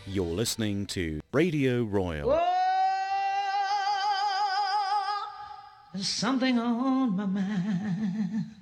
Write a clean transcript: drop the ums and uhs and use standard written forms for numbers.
You're listening to Radio Royal. Oh, there's something on my mind.